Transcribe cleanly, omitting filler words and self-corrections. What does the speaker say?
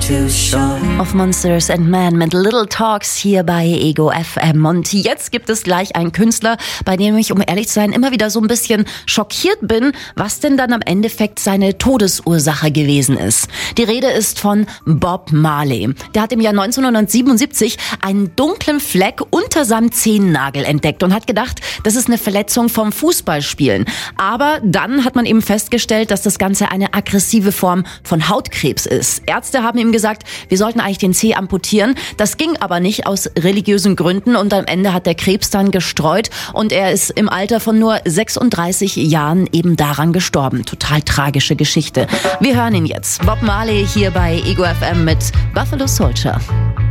too short. Of Monsters and Men mit Little Talks hier bei Ego FM. Und jetzt gibt es gleich einen Künstler, bei dem ich, um ehrlich zu sein, immer wieder so ein bisschen schockiert bin, was denn dann am Endeffekt seine Todesursache gewesen ist. Die Rede ist von Bob Marley. Der hat im Jahr 1977 einen dunklen Fleck unter seinem Zehennagel entdeckt und hat gedacht, das ist eine Verletzung vom Fußballspielen. Aber dann hat man eben festgestellt, dass das Ganze eine aggressive Form von Hautkrebs ist. Ärzte haben ihm gesagt, wir sollten eigentlich den Zeh amputieren. Das ging aber nicht aus religiösen Gründen und am Ende hat der Krebs dann gestreut und er ist im Alter von nur 36 Jahren eben daran gestorben. Total tragische Geschichte. Wir hören ihn jetzt. Bob Marley hier bei Ego FM mit Buffalo Soldier.